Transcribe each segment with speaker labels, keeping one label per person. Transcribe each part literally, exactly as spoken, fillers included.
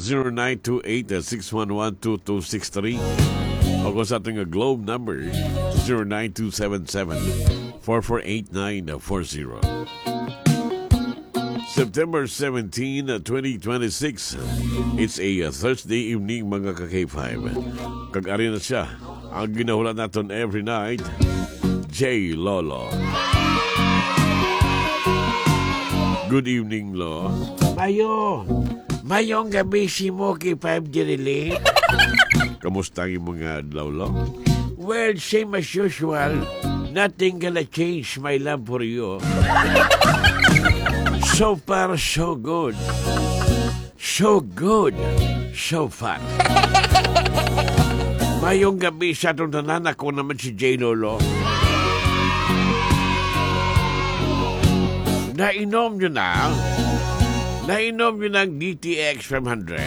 Speaker 1: zero nine two eight six one one two two six three. O kung sa ating globe number, zero nine two seven seven four four eight nine four zero. September seventeenth, twenty twenty-six. It's a Thursday evening, mga ka-K five. Kag-ari na siya ang ginahulan natin every night, J. Lolo. Good evening, Lo.
Speaker 2: Mayo, mayong gabi si mo kay five Jerily.
Speaker 1: Kamusta ang mga Lolo?
Speaker 2: Well, same as usual. Nothing gonna change my love for you. So far, so good. So good. So far. Mayong gabi sa itong tanan, ako naman si J. Lolo. Nainom nyo na, nainom nyo ng D T X five hundred.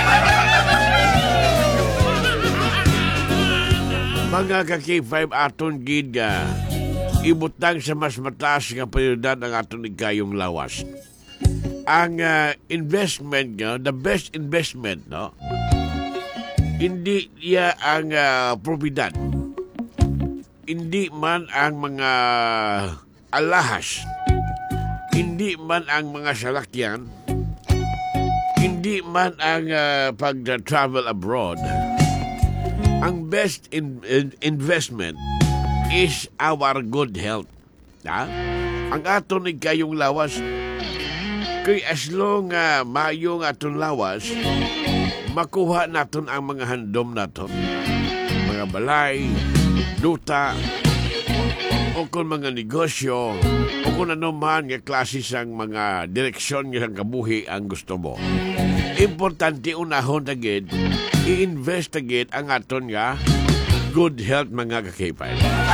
Speaker 2: Mga ka-K five aton gid nga, ibutang sa mas mataas nga prioridad ang aton ikayong lawas. Ang uh, investment nyo, the best investment, no? Hindi iya ang uh, propiedad. Hindi man ang mga alahas. Hindi man ang mga salakyan, hindi man ang uh, pag-travel abroad. Ang best in, in, investment is our good health. Ha? Ang aton ni kayong lawas, kay as long uh, mayong aton lawas, makuha naton ang mga handom naton. Mga balay, duta, o kung mga negosyo, o kung ano man nga klase sang mga direksyon nga kabuhi ang gusto mo. Importante unahon agad, i-invest agad ang aton nga good health, mga kakipay.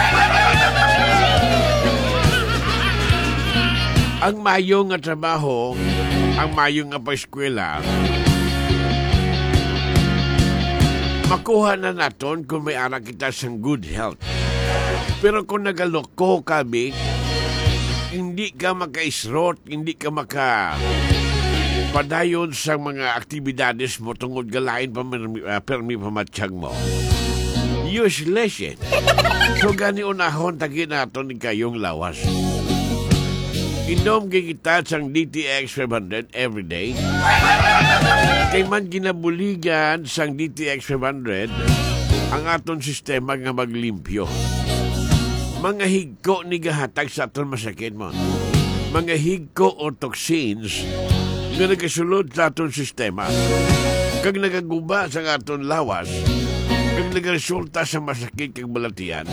Speaker 2: Ang mayong nga trabaho, ang mayong nga pa-eskwela, makuha na naton kung may anak kita sang good health. Pero kung nagaloko kami, hindi ka maka-isrot, hindi ka maka padayon sa mga aktibidades mo tungod galain pa uh, permi pamatsyag mo. Useless eh. So gani unahon tagi naton ni kayong lawas. Inom kay kita sang D T X five hundred every day. Kay man ginabuligan sang D T X five hundred ang aton sistema nga maglimpyo. Mga higko ni gahatag sa aton masakit mo. Mga higko o toxins nga nagasulod sa aton sistema. Kag nagaguba sa aton lawas, kag nagaresulta sa masakit kag balatian.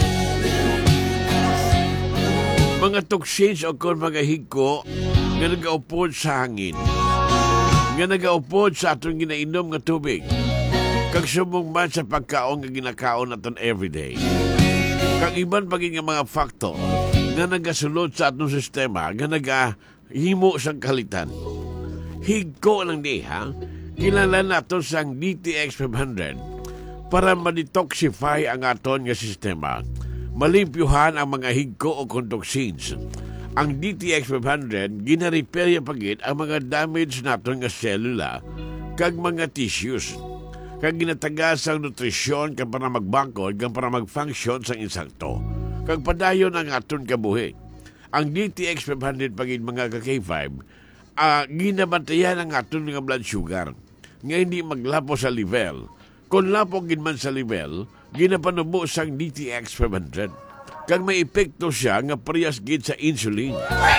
Speaker 2: Mga toxins o kung mga higko nga nagaupod sa hangin, nga nagaupod sa aton ginainom nga tubig, kag subong man sa pagkaon nga ginakaon naton everyday. Kag iban paging nga mga faktor nga nagasulod sa atong sistema, nga nagahimo sang kalitan. Higko lang di, ha? Kilala natin sang D T X five hundred para ma-detoxify ang aton nga sistema. Malimpyuhan ang mga higko o toxins. Ang D T X five hundred, gina-repair pagit ang mga damage naton nga selula kag mga tissues. Kag ginatagas ang nutrisyon kag para magbangkod kag para mag-function sang insakto. Kag padayon ang aton kabuhi. Ang D T X five hundred pagid mga ka-K five, uh, ginabantayan ang aton nga blood sugar nga hindi maglapo sa level. Kung lapo gid man sa level, ginapanubo sang D T X five hundred. Kag may epekto siya nga parehas gid sa insulin.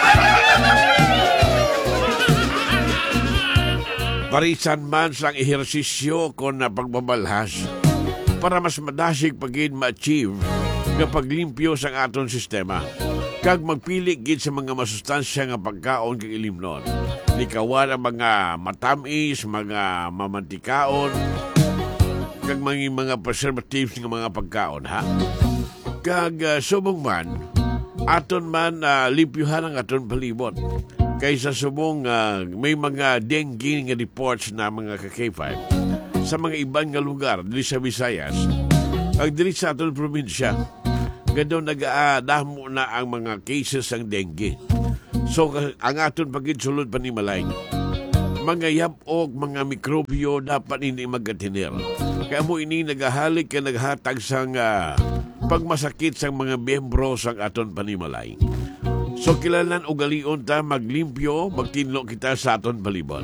Speaker 2: Parisan man sang ehersisyo kon na pagbabalhas para mas madasig pagid ma-achieve nga paglimpyo sang aton sistema. Kag magpili gid sa mga masustansya nga pagkaon kag ilimnon. Likawan ang mga matamis, mga mamantikaon, kag mga mga preservatives nga mga pagkaon, ha? Kag uh, subong man, aton man uh, limpyuhan ang aton palibot. Kaysa subong uh, may mga dengue nga reports na mga ka-K five sa mga ibang nga lugar dili sa Visayas, ang dili sa aton probinsya, gado nag-aadamo na ang mga cases ng dengue. So ang aton pagid sulod panimalay, mga yabok, mga mikrobyo dapat hindi magatinir. Kaya mo ini nagahalik ka naghatag sang uh, pagmasakit sang mga miyembro sang aton panimalay. So kilalan ugalion ta maglimpyo, magtinlo kita sa aton palibot.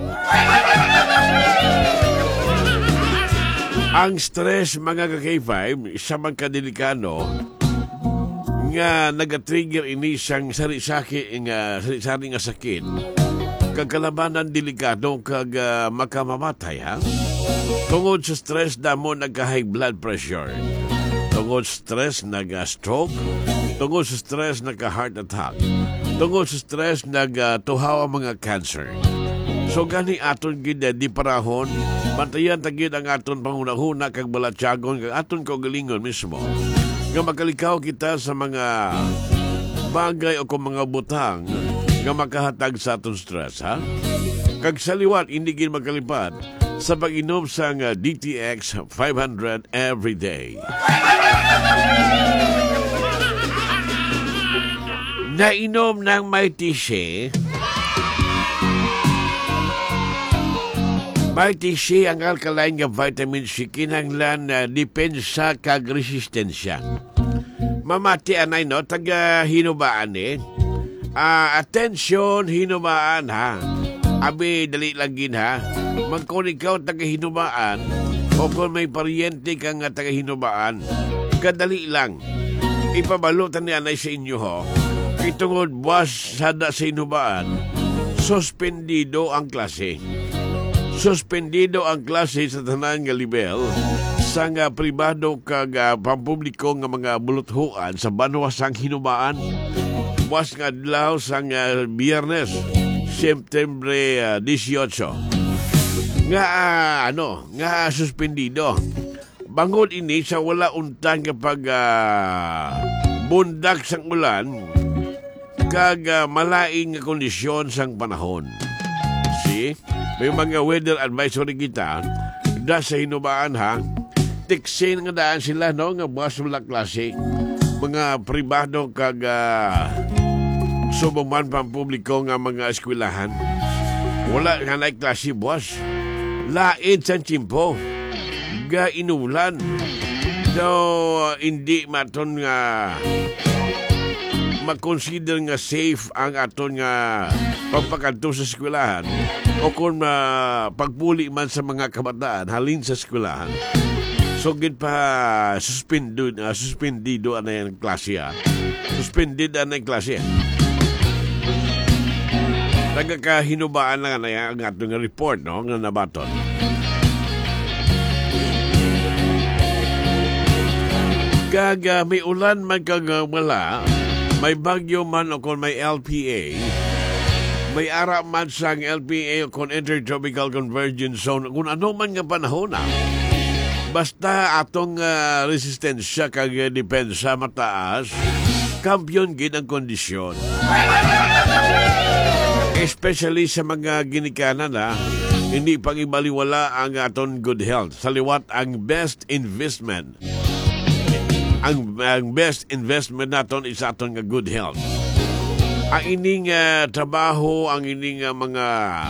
Speaker 2: Ang stress mga ka-K five, isa man kadelikano nga nagatrigger ini siyang sari-saki nga sari-sari nga sakit. Kagkalabanan delikado kag uh, makamamatay ha. Tungod sa stress damo nagka-high blood pressure. Tungod stress nag-stroke. Tungod sa stress nagka-heart attack. Tungod sa stress nag-tuhaw ang mga cancer. So gani aton gid di parahon, bantayan tagid ang aton panghuna-huna kag balatyagon kag aton kaugalingon mismo. Nga makalikaw kita sa mga bagay o kung mga butang nga makahatag sa aton stress ha. Kag sa liwat hindi gid makalipad sa pag-inom sa uh, D T X five hundred every day. Nainom ng may tishe. May tishe ang alkaline nga vitamin C kinahanglan uh, depensa kag resistensya. Mamati anay no taga hinubaan eh. Uh, attention hinubaan ha. Abi dali lagin ha. Magkon ikaw taga hinubaan o kung may paryente kang taga hinubaan, kadali lang. Ipabalutan ni anay sa inyo ho. Itungod buwas sada sa hinubaan, suspendido ang klase. Suspendido ang klase sa tanan nga level sa nga pribado kag uh, pampubliko nga mga buluthuan sa banwasang hinubaan. Buwas nga adlaw sa nga Biyernes, Septembre uh, eighteen. Nga uh, ano, nga suspendido. Bangod ini sa wala untan kapag uh, bundak sang ulan kag uh, malaing nga kondisyon sang panahon. See? May mga weather advisory kita da sa hinubaan ha. Tiksin nga daan sila no nga buwas wala klase. Mga pribado kag uh, subuman pampubliko nga mga eskwelahan. Wala nga na klase buwas. Lain sa tsimpo. Ga inulan. So, uh, hindi maton nga makonsider nga safe ang aton nga pagpakanto sa eskwelahan o kung uh, pagpuli man sa mga kabataan halin sa eskwelahan. So, gid pa suspended, uh, suspendido anay ang klase ha. Suspended anay ang klase ha. Nagkakahinubaan lang anay ang atong report no, nga nabaton. Kaga may ulan man kag wala, may bagyo man o kung may L P A, may ara man sang L P A o kung Intertropical Convergence Zone, kung ano man nga panahon na. Basta atong uh, resistensya kag depensa mataas, kampiyon gid ang kondisyon. Especially sa mga ginikanan na, hindi pang ibaliwala ang aton good health. Sa liwat ang best investment. Ang, ang best investment naton is aton nga good health. Ang ining uh, trabaho, ang ining uh, mga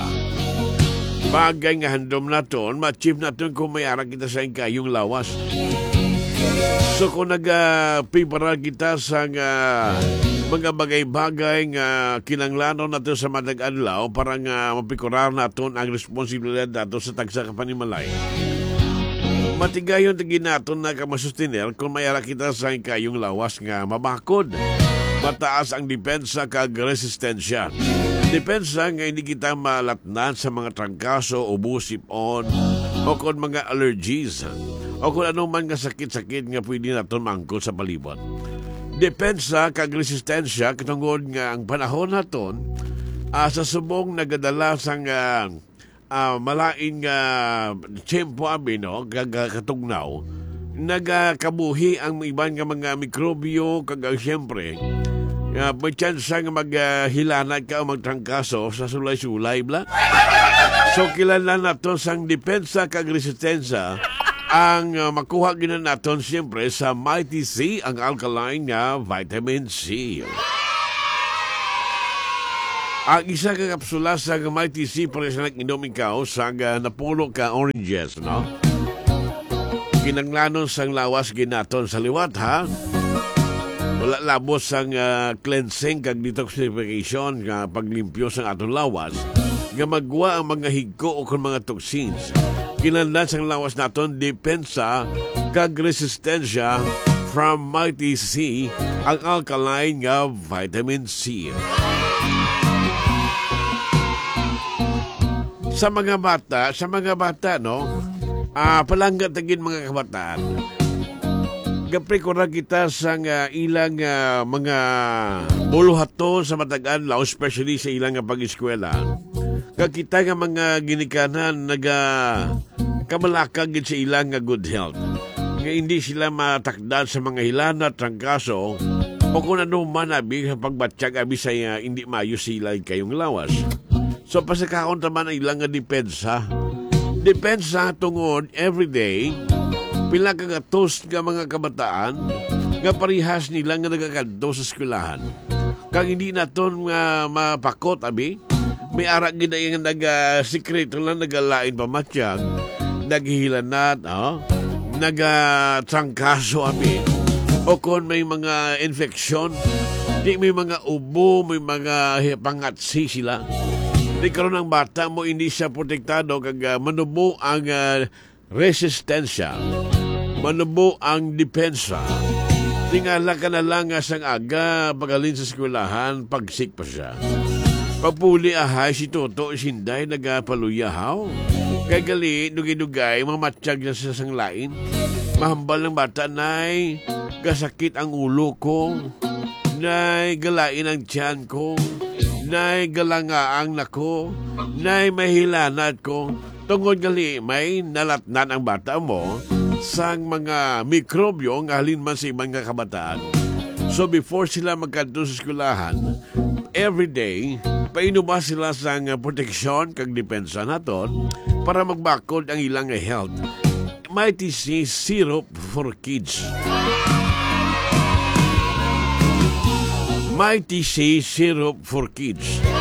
Speaker 2: bagay nga handom naton, ma-achieve naton kung may ara kita sa kayong lawas. So kung nag-prepare uh, kita sa uh, mga bagay-bagay nga kinanglanon nato sa madag-adlaw para nga mapikurar naton ang responsibilidad nato sa tagsa kapanimalay. Matigayon tagi naton na kamasustiner kung mayara kita sa kayong lawas nga mabakod. Mataas ang depensa kag resistensya. Depensa nga hindi kita malatnan sa mga trangkaso o busip-on o kung mga allergies o kung anong man nga sakit-sakit nga pwede naton maangkol sa palibot. Depensa kag resistensya katungod nga ang panahon naton uh, sa subong nagadala sang uh, Uh, malain nga uh, tiyempo abi no katugnaw nagakabuhi ang iban nga mga mikrobyo kag uh, siyempre uh, may chance nga maghilanag uh, ka o magtrangkaso sa sulay-sulay bla. So kilala naton sang depensa kag resistensya ang uh, makuha gina naton siyempre sa Mighty C, ang alkaline nga vitamin C. Ang isa ka kapsula sa gamay T C para sa nag-inom ikaw sa uh, napulo ka oranges, no? Kinanglanon sang lawas ginaton sa liwat, ha? Wala labos sang uh, cleansing kag detoxification nga paglimpyo sang atong lawas nga magwa ang mga higko o kung mga toxins. Kinahanglan sang lawas naton depensa kag resistensya from Mighty C ang alkaline nga vitamin C. Sa mga bata, sa mga bata, no? Ah, palangga tagin mga kabataan. Gapre ko ra kita sa uh, ilang uh, mga buluhato sa matagan lao, especially sa ilang uh, pag-eskwela. Kakita nga mga ginikanan naga kamalakag sa ilang uh, good health. Nga hindi sila matakdan sa mga hilana, trangkaso, o kung ano man abi sa pagbatsyag abi sa uh, hindi mayo sila kayong lawas. So pasakaon taman ang ilang uh, depensa. Depensa tungod everyday pila ka gatos nga mga kabataan nga parihas nila nga nagakadto sa eskwelahan. Kag hindi naton nga mapakot abi, may ara gid nga naga-sekreto lang nagalain pamatsyag, naghihilanat, oh, naga-trangkaso abi. O kung may mga infeksyon, di may mga ubo, may mga pangatsi sila. Di karon ang bata mo hindi siya protektado kag uh, manubo ang uh, resistensya, manubo ang depensa. Tingala ka na lang uh, sang aga pagalin sa eskwelahan, pagsik pa siya. Papuli ahay si Toto Sinday nagapaluyahaw. Kay gali dugay-dugay mamatsyag na sa sang lain. Mahambal ng bata, nay, gasakit ang ulo ko, nay, galain ang tiyan ko, nay galangaang nako, nay mahilanat ko. Tungod gali may nalatnan ang bata mo sang mga mikrobyo nga halin man sa ibang kabataan. So before sila magkanto sa eskwelahan, every day, painuma sila sang proteksyon kag depensa naton para magbakod ang ilang health. Mighty C Syrup for Kids. Mighty C Syrup for Kids.